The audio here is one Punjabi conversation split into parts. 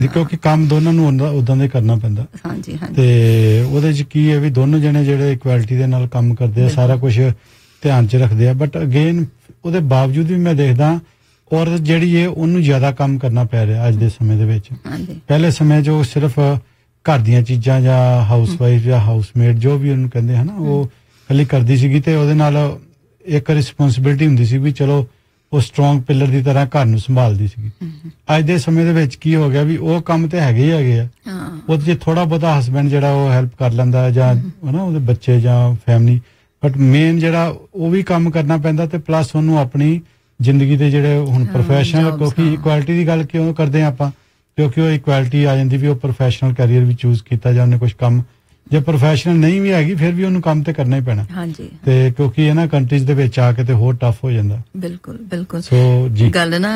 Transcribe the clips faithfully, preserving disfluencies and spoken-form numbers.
ਕਿਉਂਕਿ ਕੰਮ ਦੋਨਾਂ ਨੂੰ ਉਦਾਂ ਦੇ ਕਰਨਾ ਪੈਂਦਾ। ਹਾਂਜੀ ਹਾਂਜੀ। ਤੇ ਉਹਦੇ ਚ ਕੀ ਹੈ ਵੀ ਦੋਨੋਂ ਜਣੇ ਜਿਹੜੇ ਇਕੁਐਲਿਟੀ ਦੇ ਨਾਲ ਕੰਮ ਕਰਦੇ ਆ, ਸਾਰਾ ਕੁਝ ਧਿਆਨ ਚ ਰੱਖਦੇ ਆ, ਬਟ ਅਗੇਨ ਉਹਦੇ ਬਾਵਜੂਦ ਵੀ ਮੈਂ ਦੇਖਦਾ ਔਰਤ ਜਿਹੜੀ ਹੈ ਉਹਨੂੰ ਜ਼ਿਆਦਾ ਕੰਮ ਕਰਨਾ ਪੈ ਰਿਹਾ ਅੱਜ ਦੇ ਸਮੇਂ ਦੇ ਵਿੱਚ। ਪਹਿਲੇ ਸਮੇਂ 'ਚ ਉਹ ਸਿਰਫ ਘਰ ਦੀਆਂ ਚੀਜ਼ਾਂ ਜਾਂ ਹਾਊਸ ਵਾਈਫ ਜਾਂ ਹਾਊਸਮੇਟ ਜੋ ਵੀ ਉਹਨੂੰ ਕਹਿੰਦੇ ਹਨਾ, ਉਹ ਇਕੱਲੀ ਕਰਦੀ ਸੀਗੀ ਤੇ ਉਹਦੇ ਨਾਲ ਇੱਕ ਰਿਸਪੌਂਸਿਬਿਲਿਟੀ ਹੁੰਦੀ ਸੀ ਵੀ ਚਲੋ ਉਹ ਸਟਰੋਂਗ ਪਿਲਰ ਦੀ ਤਰ੍ਹਾਂ ਘਰ ਨੂੰ ਸੰਭਾਲਦੀ ਸੀਗੀ। ਅੱਜ ਦੇ ਸਮੇਂ ਦੇ ਵਿੱਚ ਕੀ ਹੋ ਗਿਆ ਵੀ ਉਹ ਕੰਮ ਤੇ ਹੈਗੇ ਹੀ ਹੈਗੇ ਆ, ਉਹਦੇ 'ਚ ਥੋੜਾ ਬਹੁਤਾ ਹਸਬੈਂਡ ਜਿਹੜਾ ਉਹ ਹੈਲਪ ਕਰ ਲੈਂਦਾ ਜਾਂ ਹਨਾ ਉਹਦੇ ਬੱਚੇ ਜਾਂ ਫੈਮਿਲੀ, ਬਟ ਮੇਨ ਜਿਹੜਾ ਉਹ ਵੀ ਕੰਮ ਕਰਨਾ ਪੈਂਦਾ ਤੇ ਪਲੱਸ ਉਹਨੂੰ ਆਪਣੀ ਜ਼ਿੰਦਗੀ ਦੇ ਜਿਹੜੇ ਹੁਣ ਪ੍ਰੋਫੈਸ਼ਨਲ, ਕਿਉਂਕਿ ਇਕੁਐਲਿਟੀ ਦੀ ਗੱਲ ਕਿਉਂ ਕਰਦੇ ਆ ਆਪਾਂ, ਕਿਉਂਕਿ ਉਹ ਇਕੁਐਲਿਟੀ ਆ ਜਾਂਦੀ ਵੀ ਉਹ ਪ੍ਰੋਫੈਸ਼ਨਲ ਕੈਰੀਅਰ ਵੀ ਚੂਜ਼ ਕੀਤਾ ਜਾਂ ਉਹਨੇ ਕੁਝ ਕੰਮ, ਜੇ ਪ੍ਰੋਫੈਸ਼ਨਲ ਨਹੀਂ ਵੀ ਹੈਗੀ ਫਿਰ ਵੀ ਉਹਨੂੰ ਕੰਮ ਤੇ ਕਰਨਾ ਹੀ ਪੈਣਾ। ਹਾਂਜੀ। ਤੇ ਕਿਉਂਕਿ ਇਹਨਾਂ ਕੰਟਰੀਜ਼ ਦੇ ਵਿੱਚ ਆ ਕੇ ਤੇ ਹੋਰ ਟਫ ਹੋ ਜਾਂਦਾ। ਬਿਲਕੁਲ ਬਿਲਕੁਲ। ਸੋ ਜੀ ਗੱਲ ਨਾ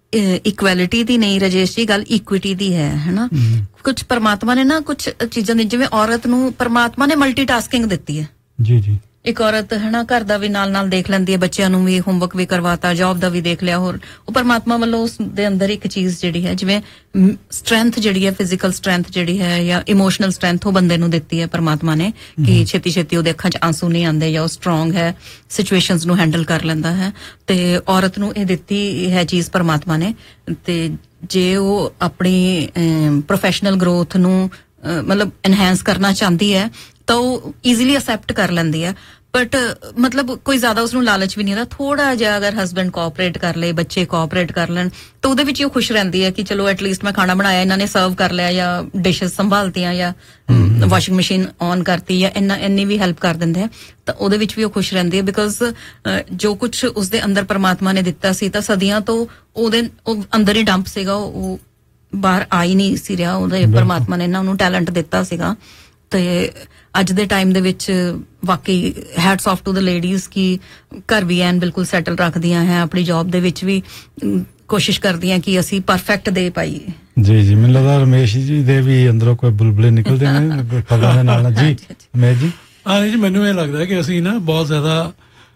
ਇਕੁਐਲਿਟੀ ਦੀ ਨਹੀਂ ਰਾਜੇਸ਼ ਜੀ, ਗੱਲ ਇਕੁਇਟੀ ਦੀ ਹੈ ਹਨਾ। ਕੁਝ ਪਰਮਾਤਮਾ ਨੇ ਨਾ ਕੁਝ ਚੀਜ਼ਾਂ ਦੀ, ਜਿਵੇਂ ਔਰਤ ਨੂੰ ਪਰਮਾਤਮਾ ਨੇ ਮਲਟੀਟਾਸਕਿੰਗ ਦਿੱਤੀ ਹੈ। ਜੀ ਜੀ। ਇੱਕ ਔਰਤ ਹਨਾ ਘਰ ਦਾ ਵੀ ਨਾਲ ਨਾਲ ਦੇਖ ਲੈਂਦੀ ਹੈ, ਬੱਚਿਆਂ ਨੂੰ ਵੀ ਹੋਮਵਰਕ ਵੀ ਕਰਵਾਤਾ, ਜੌਬ ਦਾ ਵੀ ਦੇਖ ਲਿਆ। ਹੋਰ ਉਹ ਪਰਮਾਤਮਾ ਵੱਲੋਂ ਉਸ ਦੇ ਅੰਦਰ ਇੱਕ ਚੀਜ਼ ਜਿਹੜੀ ਹੈ, ਜਿਵੇਂ ਸਟਰੈਂਥ ਜਿਹੜੀ ਹੈ, ਫਿਜ਼ੀਕਲ ਸਟਰੈਂਥ ਜਿਹੜੀ ਹੈ ਜਾਂ ਇਮੋਸ਼ਨਲ ਸਟਰੈਂਥ, ਉਹ ਬੰਦੇ ਨੂੰ ਦਿੱਤੀ ਹੈ ਪਰਮਾਤਮਾ ਨੇ ਕਿ ਛੇਤੀ ਛੇਤੀ ਉਹਦੇ ਅੱਖਾਂ 'ਚ ਆਂਸੂ ਨਹੀਂ ਆਉਂਦੇ ਜਾਂ ਉਹ ਸਟਰੋਂਗ ਹੈ, ਸਿਚੁਏਸ਼ਨਸ ਨੂੰ ਹੈਂਡਲ ਕਰ ਲੈਂਦਾ ਹੈ। ਤੇ ਔਰਤ ਨੂੰ ਇਹ ਦਿੱਤੀ ਹੈ ਚੀਜ਼ ਪਰਮਾਤਮਾ ਨੇ, ਤੇ ਜੇ ਉਹ ਆਪਣੀ ਪ੍ਰੋਫੈਸ਼ਨਲ ਗਰੋਥ ਨੂੰ ਮਤਲਬ ਐਨਹਾਂਸ ਕਰਨਾ ਚਾਹੁੰਦੀ ਹੈ ਤਾਂ ਉਹ ਈਜ਼ੀਲੀ ਅਸੈਪਟ ਕਰ ਲੈਂਦੀ ਹੈ। ਬਟ ਮਤਲਬ ਕੋਈ ਜ਼ਿਆਦਾ ਉਸਨੂੰ ਲਾਲਚ ਵੀ ਨਹੀਂ ਹੁੰਦਾ। ਥੋੜਾ ਜਿਹਾ ਅਗਰ ਹਸਬੈਂਡ ਕੋਆਪਰੇਟ ਕਰ ਲਏ, ਬੱਚੇ ਕੋਆਪਰੇਟ ਕਰ ਲੈਣ ਤਾਂ ਉਹਦੇ ਵਿੱਚ ਉਹ ਖੁਸ਼ ਰਹਿੰਦੀ ਹੈ ਕਿ ਚਲੋ ਐਟਲੀਸਟ ਮੈਂ ਖਾਣਾ ਬਣਾਇਆ, ਇਹਨਾਂ ਨੇ ਸਰਵ ਕਰ ਲਿਆ ਜਾਂ ਡਿਸ਼ਸ ਸੰਭਾਲਤੀਆਂ ਜਾਂ ਵਾਸ਼ਿੰਗ ਮਸ਼ੀਨ ਔਨ ਕਰਤੀ ਜਾਂ ਇੰਨਾ ਇੰਨੀ ਵੀ ਹੈਲਪ ਕਰ ਦਿੰਦੇ ਆ, ਤਾਂ ਉਹਦੇ ਵਿੱਚ ਵੀ ਉਹ ਖੁਸ਼ ਰਹਿੰਦੀ ਹੈ। ਬਿਕੋਜ਼ ਜੋ ਕੁਛ ਉਸਦੇ ਅੰਦਰ ਪਰਮਾਤਮਾ ਨੇ ਦਿੱਤਾ ਸੀ ਤਾਂ ਸਦੀਆਂ ਤੋਂ ਉਹਦੇ ਉਹ ਅੰਦਰ ਹੀ ਡੰਪ ਸੀਗਾ, ਉਹ ਬਾਹਰ ਆ ਹੀ ਨਹੀਂ ਸੀ ਰਿਹਾ। ਉਹਦੇ ਪਰਮਾਤਮਾ ਨੇ ਨਾ ਉਹਨੂੰ ਟੈਲੈਂਟ ਦਿੱਤਾ ਸੀਗਾ। ਤੇ ਅੱਜ ਦੇ ਟਾਈਮ ਦੇ ਵਿੱਚ ਵਾਕਈ hats of to the ladies ਕਿ ਘਰ ਵੀ ਐਨ ਬਿਲਕੁਲ ਸੈਟਲ ਰੱਖਦੀਆਂ ਹੈ, ਆਪਣੀ ਜੌਬ ਦੇ ਵਿੱਚ ਵੀ ਕੋਸ਼ਿਸ਼ ਕਰਦੀਆਂ ਕਿ ਅਸੀਂ ਪਰਫੈਕਟ ਦੇ ਪਾਈਏ। ਜੀ ਜੀ। ਮੈਨੂੰ ਲੱਗਦਾ ਰਮੇਸ਼ ਜੀ ਦੇ ਵੀ ਅੰਦਰੋਂ ਕੋਈ ਬੁਲਬੁਲੇ ਨਿਕਲਦੇ ਨੇ ਖਬਰਾਂ ਦੇ ਨਾਲ। ਜੀ ਰਮੇਸ਼ ਜੀ। ਹਾਂ ਜੀ, ਮੈਨੂੰ ਇਹ ਲੱਗਦਾ ਕਿ ਅਸੀਂ ਨਾ ਬਹੁਤ ਜ਼ਿਆਦਾ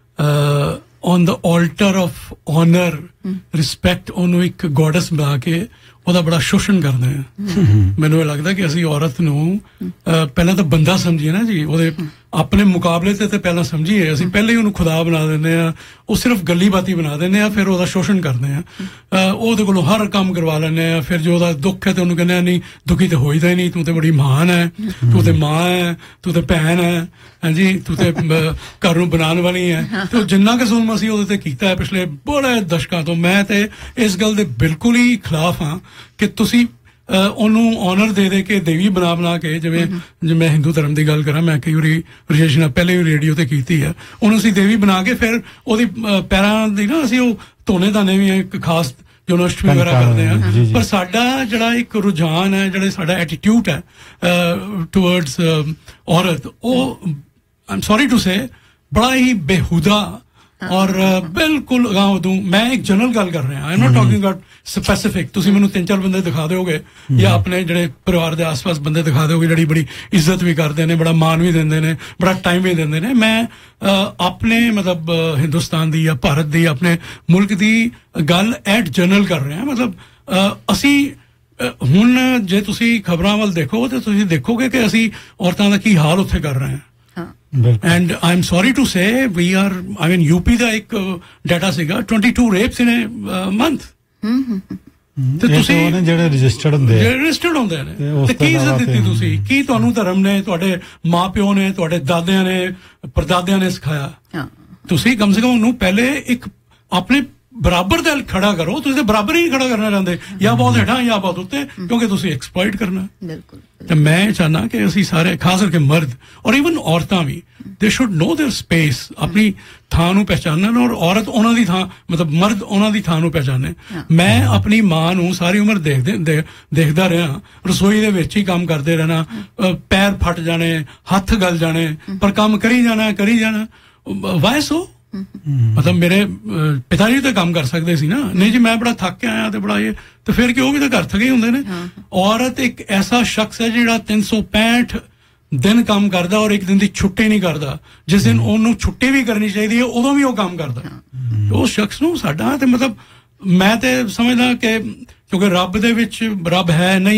on the alter of honour respect ਉਹਨੂੰ ਇੱਕ ਗੋਡਸ ਬਣਾ ਕੇ ਉਹਦਾ ਬੜਾ ਸ਼ੋਸ਼ਣ ਕਰਦੇ ਆ। ਮੈਨੂੰ ਇਹ ਲੱਗਦਾ ਕਿ ਅਸੀਂ ਔਰਤ ਨੂੰ ਪਹਿਲਾਂ ਤਾਂ ਬੰਦਾ ਸਮਝੀਏ ਨਾ ਜੀ, ਉਹਦੇ ਆਪਣੇ ਮੁਕਾਬਲੇ ਤੇ ਪਹਿਲਾਂ ਸਮਝੀਏ। ਅਸੀਂ ਪਹਿਲੇ ਹੀ ਉਹਨੂੰ ਖੁਦਾ ਬਣਾ ਦਿੰਦੇ ਆ, ਉਹ ਸਿਰਫ ਗੱਲੀ ਬਾਤੀ ਬਣਾ ਦਿੰਦੇ ਆ, ਫਿਰ ਉਹਦਾ ਸ਼ੋਸ਼ਣ ਕਰਦੇ ਆ, ਉਹਦੇ ਕੋਲੋਂ ਹਰ ਕੰਮ ਕਰਵਾ ਲੈਂਦੇ ਆ। ਫਿਰ ਜੋ ਉਹਦਾ ਦੁੱਖ ਹੈ ਤੇ ਉਹਨੂੰ ਕਹਿੰਦੇ ਆ ਨਹੀਂ ਦੁਖੀ ਤੇ ਹੋਈਦਾ ਹੀ ਨਹੀਂ, ਤੂੰ ਤੇ ਬੜੀ ਮਹਾਨ ਹੈ, ਤੂੰ ਤੇ ਮਾਂ ਹੈ, ਤੂੰ ਤੇ ਭੈਣ ਹੈ, ਹਾਂਜੀ ਤੂੰ ਤੇ ਘਰ ਨੂੰ ਬਣਾਉਣ ਵਾਲੀ ਹੈ। ਤੇ ਜਿੰਨਾ ਕਿ ਜ਼ੁਲਮ ਅਸੀਂ ਉਹਦੇ ਤੇ ਕੀਤਾ ਹੈ ਪਿਛਲੇ ਬੜੇ ਦਸ਼ਕਾਂ ਤੋਂ, ਮੈਂ ਤੇ ਇਸ ਗੱਲ ਦੇ ਬਿਲਕੁਲ ਹੀ ਖਿਲਾਫ ਹਾਂ ਕਿ ਤੁਸੀਂ ਉਹਨੂੰ ਆਨਰ ਦੇ ਦੇ ਕੇ ਦੇਵੀ ਬਣਾ ਬਣਾ ਕੇ, ਜਿਵੇਂ ਜੇ ਮੈਂ ਹਿੰਦੂ ਧਰਮ ਦੀ ਗੱਲ ਕਰਾਂ, ਮੈਂ ਕਈ ਵਾਰੀ ਰਜੇਸ਼ਨ ਪਹਿਲੇ ਵੀ ਰੇਡੀਓ ਤੇ ਕੀਤੀ ਹੈ, ਉਹਨੂੰ ਅਸੀਂ ਦੇਵੀ ਬਣਾ ਕੇ ਫਿਰ ਉਹਦੀ ਪੈਰਾਂ ਦੀ ਨਾ ਅਸੀਂ ਉਹ ਧੋਣੇ ਦਾਣੇ ਵੀ ਇੱਕ ਖਾਸ ਜਨਮਸ਼ਟਮੀ ਵਗੈਰਾ ਕਰਦੇ ਹਾਂ। ਪਰ ਸਾਡਾ ਜਿਹੜਾ ਇੱਕ ਰੁਝਾਨ ਹੈ, ਜਿਹੜਾ ਸਾਡਾ ਐਟੀਟਿਊਡ ਹੈ ਟੂਵਰਡਸ ਔਰਤ, ਉਹ I am sorry to say ਬੜਾ ਹੀ ਬੇਹੂਦਾ ਔਰ ਬਿਲਕੁਲ ਅਗਾਂਹ ਵਧੂ। ਮੈਂ ਇੱਕ ਜਨਰਲ ਗੱਲ ਕਰ ਰਿਹਾ, I am not talking about specific. ਤੁਸੀਂ ਮੈਨੂੰ ਤਿੰਨ ਚਾਰ ਬੰਦੇ ਦਿਖਾ ਦਿਓਗੇ ਜਾਂ ਆਪਣੇ ਜਿਹੜੇ ਪਰਿਵਾਰ ਦੇ ਆਸ-ਪਾਸ ਬੰਦੇ ਦਿਖਾ ਦਿਓਗੇ ਜਿਹੜੀ ਬੜੀ ਇੱਜ਼ਤ ਵੀ ਕਰਦੇ ਨੇ, ਬੜਾ ਮਾਣ ਵੀ ਦਿੰਦੇ ਨੇ, ਬੜਾ ਟਾਈਮ ਵੀ ਦਿੰਦੇ ਨੇ। ਮੈਂ ਆਪਣੇ ਮਤਲਬ ਹਿੰਦੁਸਤਾਨ ਦੀ ਜਾਂ ਭਾਰਤ ਦੀ, ਆਪਣੇ ਮੁਲਕ ਦੀ ਗੱਲ ਐਟ ਜਨਰਲ ਕਰ ਰਿਹਾ। ਮਤਲਬ ਅਸੀਂ ਹੁਣ ਜੇ ਤੁਸੀਂ ਖਬਰਾਂ ਵੱਲ ਦੇਖੋ ਤੇ ਤੁਸੀਂ ਦੇਖੋਗੇ ਕਿ ਅਸੀਂ ਔਰਤਾਂ ਦਾ ਕੀ ਹਾਲ ਉੱਥੇ ਕਰ ਰਹੇ ਹਾਂ। And I'm sorry to say we are, I mean U P ਦਾ ਇੱਕ ਡਾਟਾ ਸੀਗਾ twenty-two rapes in a month। ਤੇ ਤੁਸੀਂ ਜਿਹੜੇ ਰਜਿਸਟਰਡ ਹੁੰਦੇ ਆ, ਰਜਿਸਟਰਡ ਹੁੰਦੇ ਨੇ, ਤੇ ਕੀ ਇੱਜ਼ਤ ਦਿੱਤੀ ਤੁਸੀਂ? ਕੀ ਤੁਹਾਨੂੰ ਧਰਮ ਨੇ, ਤੁਹਾਡੇ ਮਾਂ ਪਿਓ ਨੇ, ਤੁਹਾਡੇ ਦਾਦਿਆਂ ਨੇ, ਪਰਦਾਦਿਆਂ ਨੇ ਸਿਖਾਇਆ? ਤੁਸੀਂ ਕਮ ਸੇ ਕਮ ਉਹਨੂੰ ਪਹਿਲੇ ਇੱਕ ਆਪਣੇ ਬਰਾਬਰ ਤੇ ਖੜਾ ਕਰੋ। ਤੁਸੀਂ ਤੇ ਬਰਾਬਰ ਹੀ ਖੜਾ ਕਰਨਾ ਚਾਹੁੰਦੇ, ਜਾਂ ਬਹੁਤ ਹੇਠਾਂ ਜਾਂ ਬਹੁਤ ਉੱਤੇ, ਕਿਉਂਕਿ ਤੁਸੀਂ ਐਕਸਪਲੋਇਟ ਕਰਨਾ। ਬਿਲਕੁਲ। ਤੇ ਮੈਂ ਚਾਹੁੰਦਾ ਕਿ ਅਸੀਂ ਸਾਰੇ, ਖਾਸ ਕਰਕੇ ਮਰਦ ਔਰ ਈਵਨ ਔਰਤਾਂ ਵੀ, ਦੇ ਸ਼ੁੱਡ ਨੋ ਦੇਅਰ ਸਪੇਸ, ਆਪਣੀ ਥਾਂ ਨੂੰ ਪਹਿਚਾਨਣ, ਔਰ ਔਰਤ ਉਹਨਾਂ ਦੀ ਥਾਂ, ਮਤਲਬ ਮਰਦ ਉਹਨਾਂ ਦੀ ਥਾਂ ਨੂੰ ਪਹਿਚਾਨੇ। ਮੈਂ ਆਪਣੀ ਮਾਂ ਨੂੰ ਸਾਰੀ ਉਮਰ ਦੇਖਦੇ ਦੇਖਦਾ ਰਿਹਾ, ਰਸੋਈ ਦੇ ਵਿੱਚ ਹੀ ਕੰਮ ਕਰਦੇ ਰਹਿਣਾ, ਪੈਰ ਫਟ ਜਾਣੇ, ਹੱਥ ਗਲ ਜਾਣੇ, ਪਰ ਕੰਮ ਕਰੀ ਜਾਣਾ ਕਰੀ ਜਾਣਾ। ਵਾਈ ਸੋ? ਮਤਲਬ ਮੇਰੇ ਪਿਤਾ ਜੀ ਤਾਂ ਕੰਮ ਕਰ ਸਕਦੇ ਸੀ ਨਾ, ਨਹੀਂ ਜੀ ਮੈਂ ਬੜਾ ਥੱਕ ਕੇ ਆਇਆ ਤੇ ਬੜਾ ਇਹ, ਤੇ ਫਿਰ ਕਿ ਉਹ ਵੀ ਤਾਂ ਘਰ ਥਕੇ ਹੁੰਦੇ ਨੇ। ਔਰਤ ਇੱਕ ਐਸਾ ਸ਼ਖਸ ਹੈ ਜਿਹੜਾ ਤਿੰਨ ਸੌ ਪੈਂਠ ਦਿਨ ਕੰਮ ਕਰਦਾ ਔਰ ਇੱਕ ਦਿਨ ਦੀ ਛੁੱਟੀ ਨਹੀਂ ਕਰਦਾ। ਜਿਸ ਦਿਨ ਉਹਨੂੰ ਛੁੱਟੀ ਵੀ ਕਰਨੀ ਚਾਹੀਦੀ ਹੈ ਉਦੋਂ ਵੀ ਉਹ ਕੰਮ ਕਰਦਾ। ਉਸ ਸ਼ਖਸ ਨੂੰ ਸਾਡਾ ਤੇ ਮਤਲਬ ਮੈਂ ਤੇ ਸਮਝਦਾ ਕਿ ਕਿਉਂਕਿ ਰੱਬ ਦੇ ਵਿੱਚ ਰੱਬ ਹੈ ਨਹੀਂ